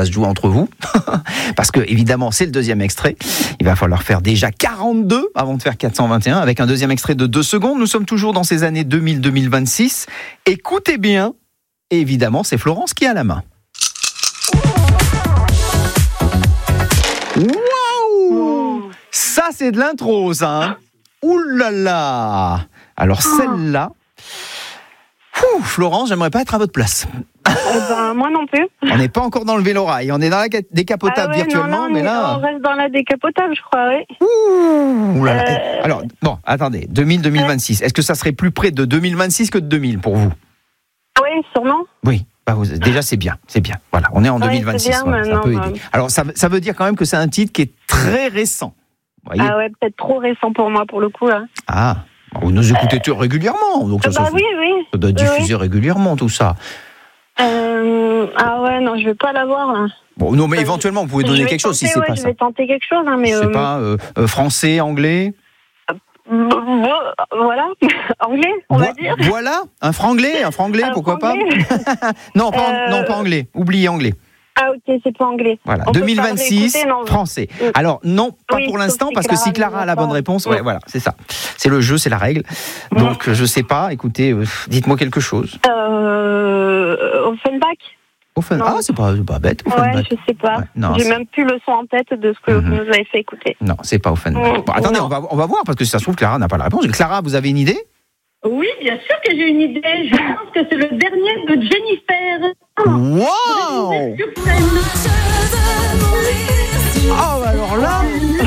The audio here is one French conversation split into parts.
va se jouer entre vous. Parce que, évidemment, c'est le deuxième extrait. Il va falloir faire déjà 42 avant de faire 421 avec un deuxième extrait de 2 secondes. Nous sommes toujours dans ces années 2000-2026. Écoutez bien. Et évidemment, c'est Florence qui a la main. Waouh! Ça, c'est de l'intro, ça. Hein. Ouh là là! Alors, celle-là... Florence, j'aimerais pas être à votre place. Moi non plus. On n'est pas encore dans le vélo-rail. On est dans la décapotable virtuellement, mais là... On reste dans la décapotable, je crois, oui. Ouh là là. Alors, bon, attendez. 2000-2026. Est-ce que ça serait plus près de 2026 que de 2000 pour vous? Oui, sûrement. Oui. Déjà, c'est bien. Voilà, on est en 2026. Bien, voilà, ça peut aider. Alors, ça veut dire quand même que c'est un titre qui est très récent. Voyez, peut-être trop récent pour moi, pour le coup. Là. Ah, vous nous écoutez régulièrement. Donc ça oui. Ça doit être diffusé régulièrement, tout ça. Non, je vais pas l'avoir. Là. Bon, non, mais éventuellement, vous pouvez donner quelque chose si c'est pas ça. Je vais tenter quelque chose, hein, mais... Je sais pas, français, anglais. Voilà, anglais, on va dire. Voilà, un franglais, pourquoi pas. Non, pas anglais. Oubliez anglais. Ah ok, c'est pas anglais. Voilà, 2026, français. Alors non, pas pour l'instant, parce que si Clara a la bonne réponse, voilà, c'est ça. C'est le jeu, c'est la règle. Donc je sais pas, écoutez, dites-moi quelque chose. Offenbach. Ah, c'est pas bête. Ouais, je sais pas. Ouais, j'ai même plus le son en tête de ce que vous nous avez fait écouter. Non, c'est pas Offenbach. Bon, attendez, on va voir, parce que si ça se trouve, Clara n'a pas la réponse. Clara, vous avez une idée? Oui, bien sûr que j'ai une idée. Je pense que c'est le dernier de Jennifer. Wow! Oh, alors là...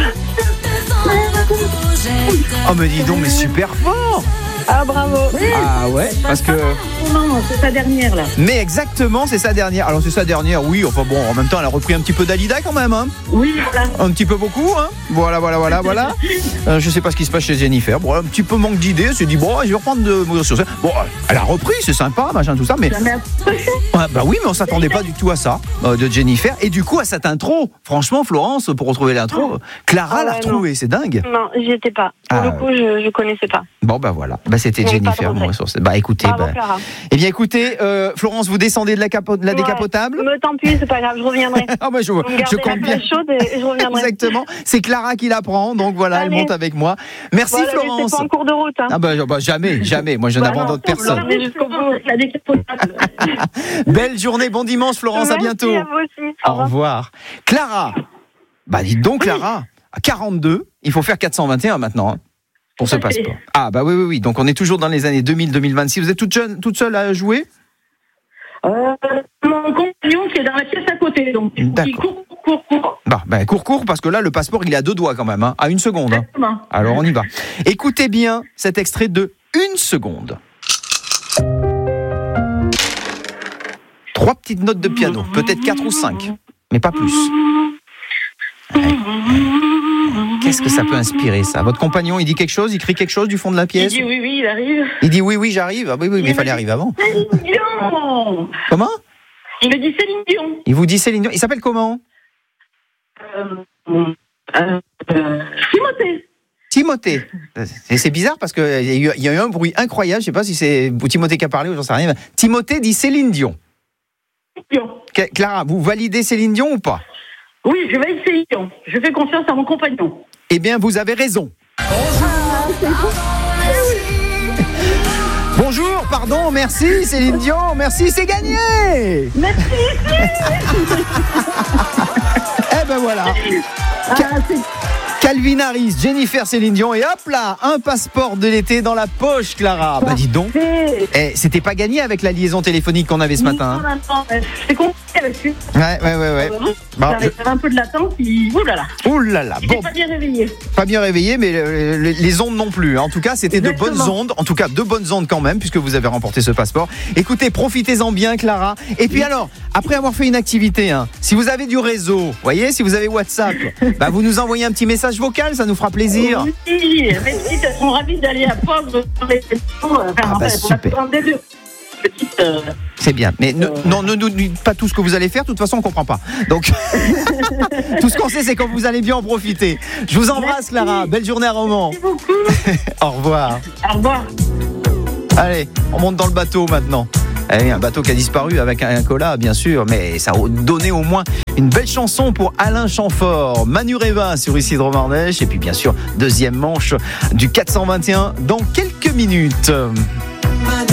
Oh, mais dis donc, mais super fort! Ah, bravo! Ah ouais, parce que... Non, c'est sa dernière, là. Mais exactement, c'est sa dernière. Alors, c'est sa dernière, oui. Enfin bon, en même temps, elle a repris un petit peu Dalida quand même, hein. Oui, voilà. Un petit peu beaucoup, hein. Voilà. Je sais pas ce qui se passe chez Jennifer. Bon, un petit peu manque d'idées. Elle s'est dit, bon, je vais reprendre de mourir sur ça. Bon, elle a repris, c'est sympa, machin, tout ça, mais... Bah oui, mais on s'attendait pas du tout à ça, de Jennifer. Et du coup, à cette intro, franchement, Florence, pour retrouver l'intro, Clara l'a retrouvée, c'est dingue. Non, j'y étais pas. Pour le coup, je connaissais pas. Bon, bah voilà. Bah, c'était Jennifer, mon ressource. Bah écoutez, eh bien écoutez, Florence, vous descendez de la décapotable. Mais tant pis, c'est pas grave, je reviendrai. Ah bah je compte bien. Chaude et je reviendrai. Exactement. C'est Clara qui la prend, donc voilà, elle monte avec moi. Merci Florence. C'est pas en cours de route. Hein. Ah bah jamais. Moi je n'abandonne personne. Jusqu'au bout, la décapotable. Belle journée, bon dimanche Florence, à bientôt. Merci à vous aussi. Au revoir. Clara. Bah dites donc Clara, à 42, il faut faire 421 maintenant. Hein. Pour ce passeport. Ah bah oui. Donc on est toujours dans les années 2000-2026. Vous êtes toute seule à jouer? Mon compagnon qui est dans la pièce à côté. Donc il court. Bah, cours, parce que là, le passeport, il est à 2 doigts quand même. Hein, à 1 seconde. Hein. Alors on y va. Écoutez bien cet extrait de 1 seconde. 3 petites notes de piano. Peut-être 4 ou 5. Mais pas plus. Qu'est-ce que ça peut inspirer, ça? Votre compagnon, il dit quelque chose? Il crie quelque chose du fond de la pièce? Il dit oui, il arrive. Il dit oui, j'arrive. Ah, oui, mais il fallait arriver avant. Céline Dion. Comment? Il me dit Céline Dion. Il vous dit Céline Dion. Il s'appelle comment? Timothée. C'est bizarre parce qu'il y a eu un bruit incroyable. Je ne sais pas si c'est Timothée qui a parlé ou j'en sais rien. Timothée dit Céline Dion. Clara, vous validez Céline Dion ou pas? Oui, je valide Céline Dion. Je fais confiance à mon compagnon. Eh bien, vous avez raison. Bonjour, pardon, merci Céline Dion, merci, c'est gagné. Merci. Eh ben voilà. Calvin Harris, Jennifer, Céline Dion, et hop là, un passeport de l'été dans la poche, Clara. Bah dis donc. C'était pas gagné avec la liaison téléphonique qu'on avait ce matin. C'est compliqué là-dessus. Ouais. J'avais un peu de latence, Ouh là là. Bon, pas bien réveillé. Pas bien réveillé, mais les ondes non plus. En tout cas, c'était de bonnes ondes. En tout cas, de bonnes ondes quand même, puisque vous avez remporté ce passeport. Écoutez, profitez-en bien, Clara. Et puis alors, après avoir fait une activité, si vous avez du réseau, voyez, si vous avez WhatsApp, bah vous nous envoyez un petit message vocal, ça nous fera plaisir. Oui, mes petites, elles sont ravies d'aller à Pogre dans les super. C'est bien, mais ne nous dites pas tout ce que vous allez faire, de toute façon on comprend pas. Donc, tout ce qu'on sait, c'est quand vous allez bien en profiter. Je vous embrasse, Clara, belle journée à Romans. Merci beaucoup. Au revoir. Au revoir. Allez, on monte dans le bateau maintenant. Un bateau qui a disparu avec un cola, bien sûr, mais ça a donné au moins une belle chanson pour Alain Chamfort. Manureva sur Isidro Marnèche. Et puis, bien sûr, deuxième manche du 421 dans quelques minutes.